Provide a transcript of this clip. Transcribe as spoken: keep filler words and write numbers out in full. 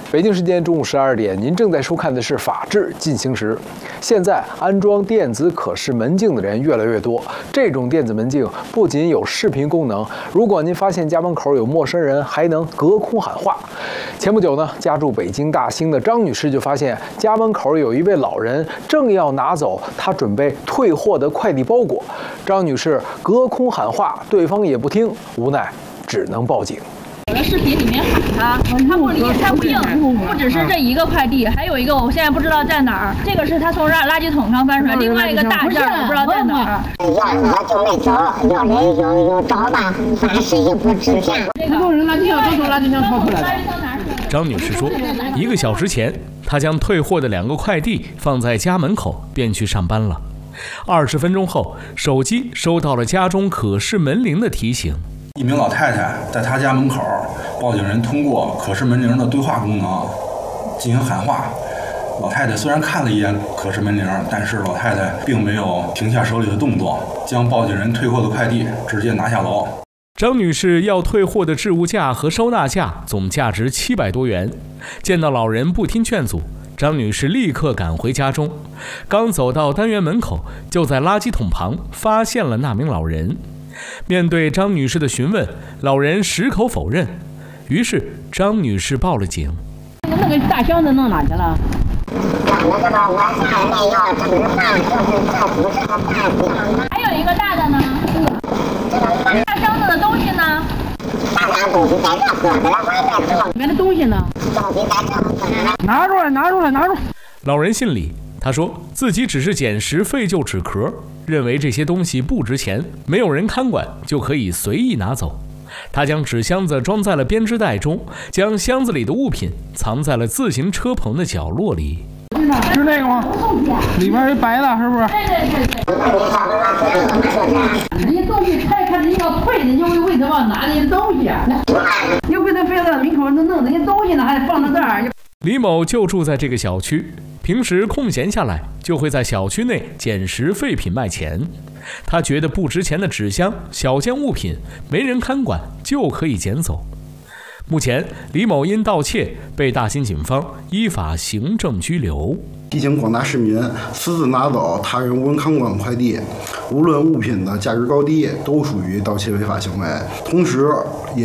北京时间中午十二点，您正在收看的是《法治进行时》。现在安装电子可视门禁的人越来越多，这种电子门禁不仅有视频功能，如果您发现家门口有陌生人，还能隔空喊话。前不久呢，家住北京大兴的张女士就发现家门口有一位老人正要拿走她准备退货的快递包裹，张女士隔空喊话，对方也不听，无奈只能报警。 我的视频里面喊他，他不理，他不应。不只是这一个快递，还有一个我现在不知道在哪儿。这个是他从垃垃圾桶上翻出来，另外一个大件我不知道在哪儿。 要我就没走，要人有有找吧，凡事也不值钱。 很多人垃圾箱都从垃圾箱掏出来的。 张女士说，一个小时前，她将退货的两个快递放在家门口，便去上班了。二十分钟后，手机收到了家中可视门铃的提醒。 一名老太太在她家门口，报警人通过可视门铃的对话功能进行喊话。老太太虽然看了一眼可视门铃，但是老太太并没有停下手里的动作，将报警人退货的快递直接拿下楼。 张女士要退货的置物架和收纳架总价值七百多元。见到老人不听劝阻，张女士立刻赶回家中。刚走到单元门口，就在垃圾桶旁发现了那名老人。 面对张女士的询问，老人矢口否认，于是张女士报了警。 那个大箱子弄哪去了？ 还有一个大的呢。大箱子的东西呢？ 里面的东西呢？拿出来，拿出来，拿出来！ 老人信里，他说自己只是捡拾废旧纸壳。 认为这些东西不值钱，没有人看管，就可以随意拿走。他将纸箱子装在了编织袋中，将箱子里的物品藏在了自行车棚的角落里。 是那个吗？里边是白的，是不是？ 对对对对。 人家东西拆开，人家要退，人家为为什么要拿人家东西啊？你为什么非要在门口弄弄人家东西呢？还放在这儿？ 李某就住在这个小区。 平时空闲下来，就会在小区内捡拾废品卖钱。他觉得不值钱的纸箱、小件物品没人看管，就可以捡走。目前，李某因盗窃被大兴警方依法行政拘留。 提醒广大市民，私自拿走他人无人看管快递，无论物品的价值高低，都属于盗窃违法行为。同时，也